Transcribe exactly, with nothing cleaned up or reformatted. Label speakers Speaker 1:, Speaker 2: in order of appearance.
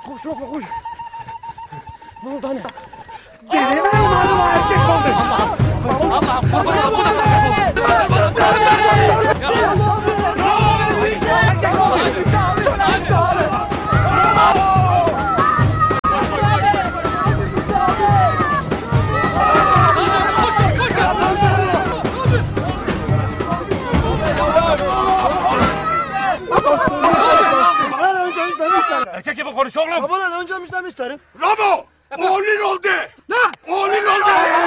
Speaker 1: Koş Ramo koş. Ne oldu anne?
Speaker 2: Deli mi oldu bu erkek oldu?
Speaker 1: Allah'ım Allah'ım kurban Allah bu da
Speaker 2: Erkek oldu.
Speaker 3: Erkek gibi konuş oğlum.
Speaker 2: Babadan önce müjden isterim.
Speaker 3: Ramo! Oğlun oldu.
Speaker 2: Ne?
Speaker 3: Oğlun oldu.